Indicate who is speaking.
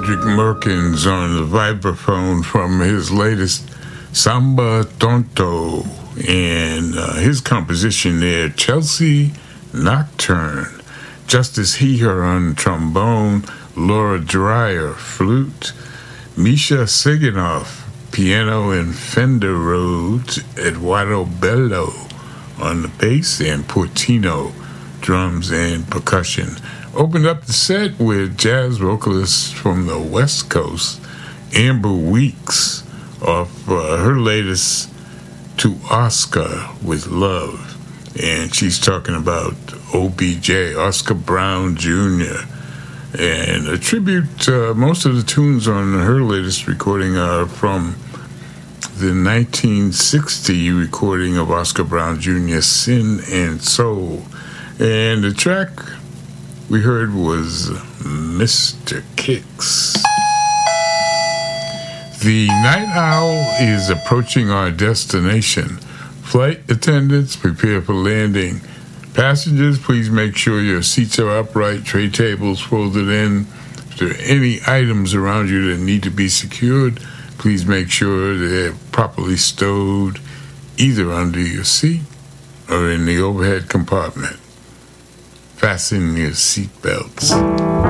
Speaker 1: Cedric Merkins on the vibraphone from his latest Samba Tonto, and his composition there, Chelsea Nocturne. Justice Heher on trombone, Laura Dreyer flute, Misha Siginoff piano and Fender Rhodes, Eduardo Bello on the bass, and Portino drums and percussion. Opened up the set with jazz vocalists from the West Coast, Amber Weeks, off her latest To Oscar with Love. And she's talking about OBJ, Oscar Brown Jr. And a tribute, most of the tunes on her latest recording are from the 1960 recording of Oscar Brown Jr., Sin and Soul. And the track we heard was Mr. Kicks. The night owl is approaching our destination. Flight attendants, prepare for landing. Passengers, please make sure your seats are upright, tray tables folded in. If there are any items around you that need to be secured, please make sure they're properly stowed either under your seat or in the overhead compartment. Fasten your seatbelts.